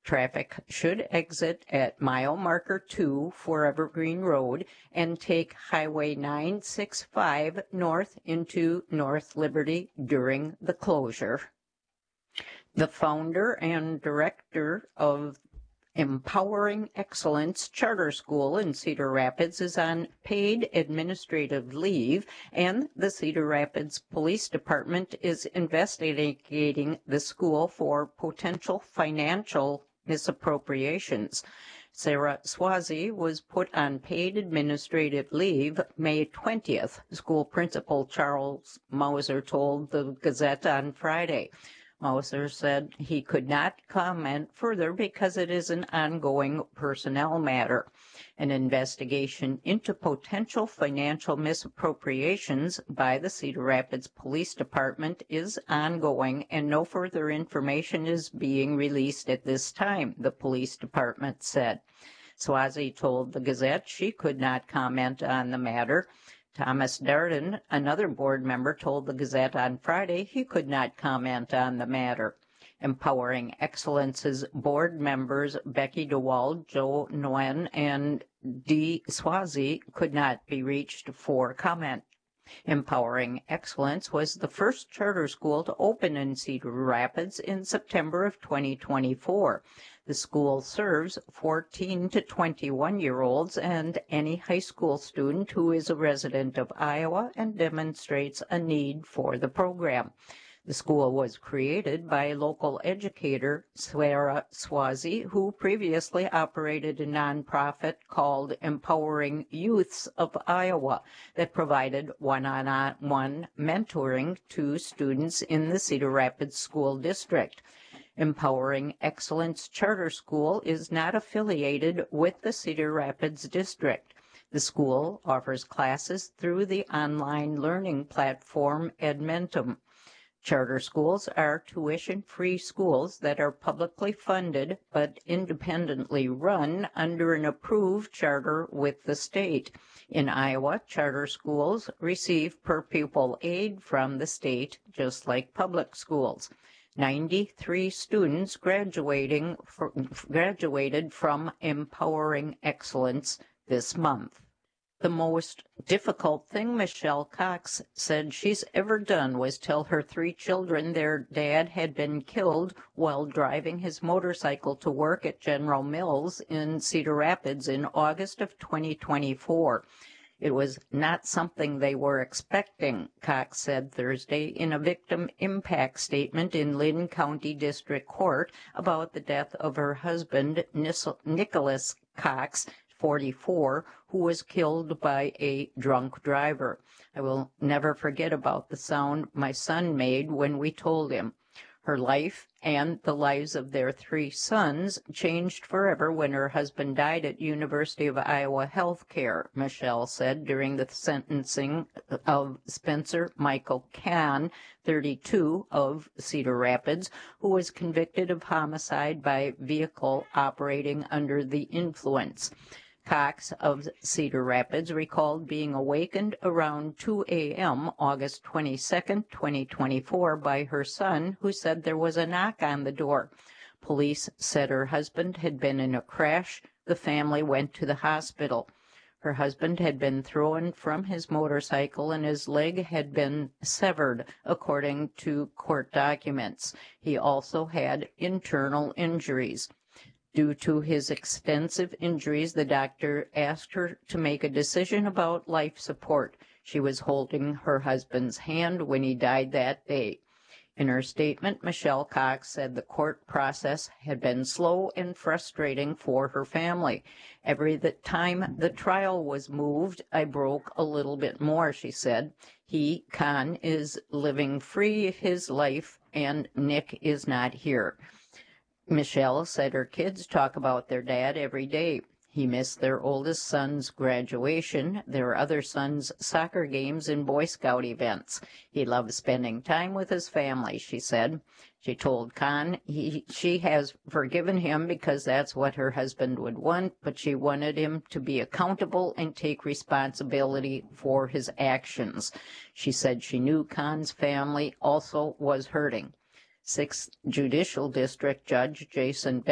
Traffic should exit at mile marker 2 for Evergreen Road and take Highway 965 north into North Liberty during the closure. The founder and director of Empowering Excellence Charter School in Cedar Rapids is on paid administrative leave, and the Cedar Rapids Police Department is investigating the school for potential financial misappropriations. Sarah Swazi was put on paid administrative leave May 20th, school principal Charles Mauser told the Gazette on Friday. Mauser said he could not comment further because it is an ongoing personnel matter. An investigation into potential financial misappropriations by the Cedar Rapids Police Department is ongoing, and no further information is being released at this time, the police department said. Swazi told the Gazette she could not comment on the matter. Thomas Darden, another board member, told the Gazette on Friday he could not comment on the matter. Empowering Excellence's board members Becky DeWald, Joe Nguyen, and Dee Swazi could not be reached for comment. Empowering Excellence was the first charter school to open in Cedar Rapids in September of 2024. The school serves 14 to 21-year-olds and any high school student who is a resident of Iowa and demonstrates a need for the program. The school was created by local educator Sarah Swazi, who previously operated a nonprofit called Empowering Youths of Iowa that provided one-on-one mentoring to students in the Cedar Rapids School District. Empowering Excellence Charter School is not affiliated with the Cedar Rapids District. The school offers classes through the online learning platform Edmentum. Charter schools are tuition-free schools that are publicly funded but independently run under an approved charter with the state. In Iowa, charter schools receive per-pupil aid from the state, just like public schools. 93 students graduated from Empowering Excellence this month. The most difficult thing Michelle Cox said she's ever done was tell her 3 children their dad had been killed while driving his motorcycle to work at General Mills in Cedar Rapids in August of 2024. It was not something they were expecting, Cox said Thursday in a victim impact statement in Lynn County District Court about the death of her husband, Nicholas Cox, 44, who was killed by a drunk driver. I will never forget about the sound my son made when we told him. Her life and the lives of their 3 sons changed forever when her husband died at University of Iowa Healthcare, Michelle said during the sentencing of Spencer Michael Kahn, 32, of Cedar Rapids, who was convicted of homicide by vehicle operating under the influence. Cox of Cedar Rapids recalled being awakened around 2 a.m. August 22, 2024, by her son, who said there was a knock on the door. Police said her husband had been in a crash. The family went to the hospital. Her husband had been thrown from his motorcycle and his leg had been severed, according to court documents. He also had internal injuries. Due to his extensive injuries, the doctor asked her to make a decision about life support. She was holding her husband's hand when he died that day. In her statement, Michelle Cox said the court process had been slow and frustrating for her family. Every time the trial was moved, I broke a little bit more, she said. Kahn, is living free his life, and Nick is not here. Michelle said her kids talk about their dad every day. He missed their oldest son's graduation, their other son's soccer games, and Boy Scout events. He loves spending time with his family, she said. She told Kahn she has forgiven him because that's what her husband would want, but she wanted him to be accountable and take responsibility for his actions. She said she knew Kahn's family also was hurting. 6th Judicial District Judge Jason